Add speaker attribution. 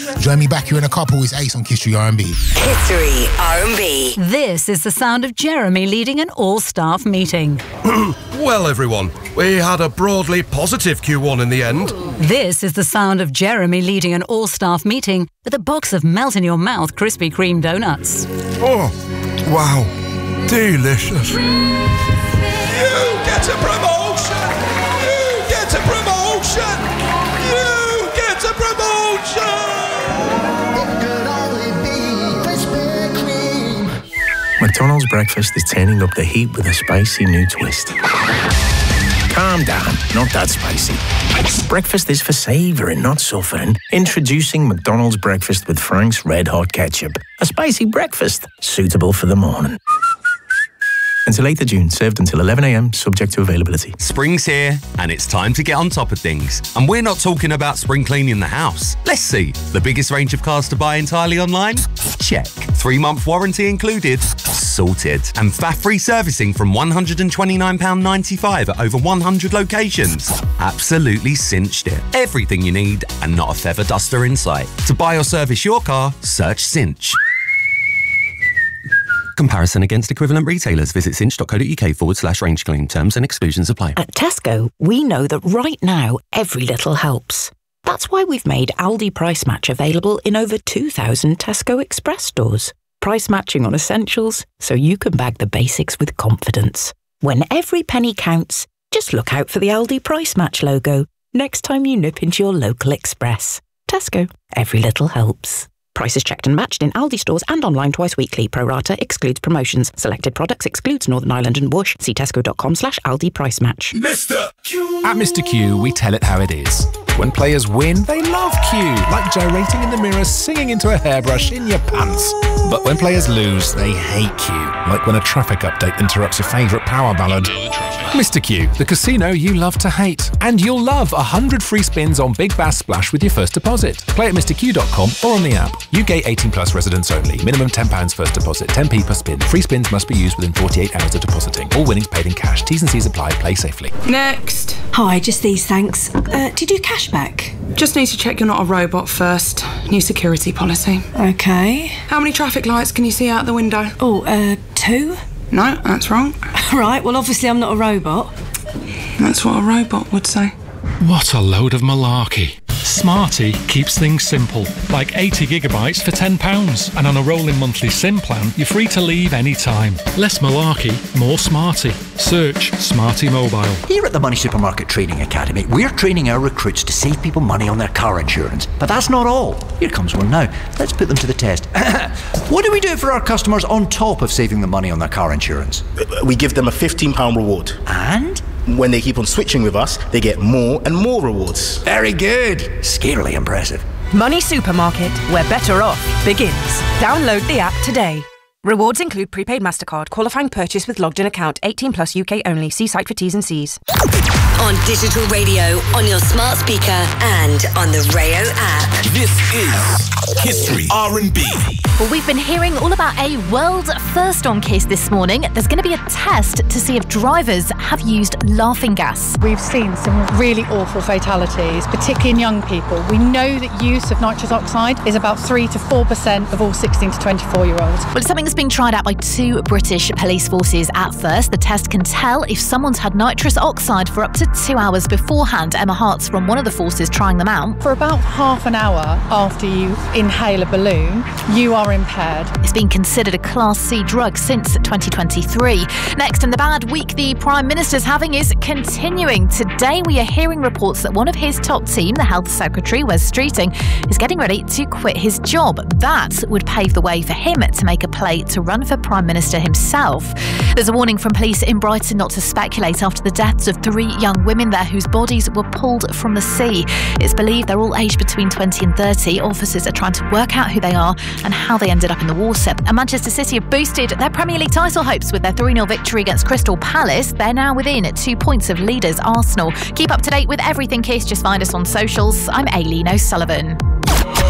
Speaker 1: Join me back here in a couple with Ace on History R&B.
Speaker 2: History R&B.
Speaker 3: This is the sound of Jeremy leading an all-staff meeting.
Speaker 4: Well, everyone, we had a broadly positive Q1 in the end.
Speaker 3: This is the sound of Jeremy leading an all-staff meeting with a box of melt-in-your-mouth Krispy Kreme donuts.
Speaker 4: Oh, wow. Delicious. You get a promotion! You get a promotion! You get a promotion!
Speaker 5: McDonald's breakfast is turning up the heat with a spicy new twist. Calm down, not that spicy. Breakfast is for savouring, not suffering. Introducing McDonald's breakfast with Frank's Red Hot Ketchup. A spicy breakfast suitable for the morning. Until 8th of June, served until 11 a.m, subject to availability.
Speaker 6: Spring's here, and it's time to get on top of things. And we're not talking about spring cleaning the house. Let's see. The biggest range of cars to buy entirely online? Check. 3-month warranty included? Sorted. And VAT-free servicing from £129.95 at over 100 locations? Absolutely cinched it. Everything you need, and not a feather duster in sight. To buy or service your car, search Cinch. Comparison against equivalent retailers. Visit cinch.co.uk/range claim. Terms and exclusions apply.
Speaker 7: At Tesco, we know that right now, every little helps. That's why we've made Aldi Price Match available in over 2,000 Tesco Express stores. Price matching on essentials, so you can bag the basics with confidence. When every penny counts, just look out for the Aldi Price Match logo next time you nip into your local Express. Tesco, every little helps. Prices checked and matched in Aldi stores and online twice weekly. Pro rata excludes promotions. Selected products excludes Northern Ireland and Bush. See tesco.com/Aldi price match.
Speaker 4: Mr. Q!
Speaker 8: At Mr. Q, we tell it how it is. When players win, they love Q, like gyrating in the mirror, singing into a hairbrush in your pants. But when players lose, they hate Q, like when a traffic update interrupts your favourite power ballad. Mr. Q, the casino you love to hate. And you'll love 100 free spins on Big Bass Splash with your first deposit. Play at mrq.com or on the app. UK 18+ residents only. Minimum £10 first deposit. 10p per spin. Free spins must be used within 48 hours of depositing. All winnings paid in cash. T's and C's apply. Play safely.
Speaker 9: Next.
Speaker 10: Hi, just these, thanks. Do you do cashback?
Speaker 9: Just need to check you're not a robot first. New security policy.
Speaker 10: Okay.
Speaker 9: How many traffic lights can you see out the window?
Speaker 10: Oh, 2?
Speaker 9: No, that's wrong.
Speaker 10: Right, well, obviously I'm not a robot.
Speaker 9: That's what a robot would say.
Speaker 11: What a load of malarkey. Smarty keeps things simple, like 80 gigabytes for £10, and on a rolling monthly SIM plan, you're free to leave any time. Less malarkey, more Smarty. Search Smarty Mobile.
Speaker 12: Here at the Money Supermarket Training Academy, we're training our recruits to save people money on their car insurance. But that's not all. Here comes one now. Let's put them to the test. What do we do for our customers on top of saving them money on their car insurance?
Speaker 13: We give them a £15 reward.
Speaker 12: And?
Speaker 13: When they keep on switching with us, they get more and more rewards.
Speaker 12: Very good. Scarily impressive.
Speaker 14: Money Supermarket, where better off begins. Download the app today. Rewards include prepaid MasterCard, qualifying purchase with logged in account, 18+ UK only. See site for T's and C's.
Speaker 2: On digital radio, on your smart speaker, and on the Rayo app.
Speaker 15: This is History R&B.
Speaker 16: Well, we've been hearing all about a world first on Kiss this morning. There's going to be a test to see if drivers have used laughing gas.
Speaker 17: We've seen some really awful fatalities, particularly in young people. We know that use of nitrous oxide is about 3 to 4% of all 16 to 24-year-olds.
Speaker 16: Well, it's something that's being tried out by 2 British police forces at first. The test can tell if someone's had nitrous oxide for up to 2 hours beforehand. Emma Hart's from one of the forces trying them out.
Speaker 17: For about half an hour after you inhale a balloon, you are impaired.
Speaker 16: It's been considered a Class C drug since 2023. Next, in the bad week the Prime Minister's having is continuing. Today we are hearing reports that one of his top team, the Health Secretary, Wes Streeting, is getting ready to quit his job. That would pave the way for him to make a play to run for Prime Minister himself. There's a warning from police in Brighton not to speculate after the deaths of 3 young women there whose bodies were pulled from the sea. It's believed they're all aged between 20 and 30. Officers are trying to work out who they are and how they ended up in the water. And Manchester City have boosted their Premier League title hopes with their 3-0 victory against Crystal Palace. They're now within 2 points of leaders Arsenal. Keep up to date with everything Kiss. Just find us on socials. I'm Aileen O'Sullivan.